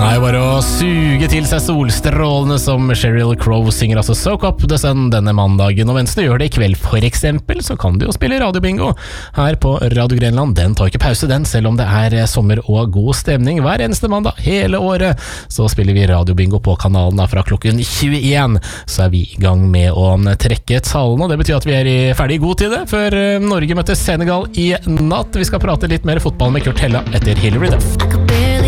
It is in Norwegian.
Nei, bare å suge til seg solstrålene som Sheryl Crow synger altså Soak Up The Sun denne mandagen. Og mens du gjør det i kveld for eksempel, så kan du jo spille radiobingo her på Radio Grenland. Den tar ikke pause den, selv om det er sommer og god stemning. Hver eneste mandag hele året så spiller vi radiobingo på kanalen da, fra klokken 21. Så er vi i gang med å trekke tallene, og det betyr at vi er ferdig i god tid før Norge møter Senegal i natt. Vi skal prate litt mer fotball med Kurt Hella etter Hillary Duff.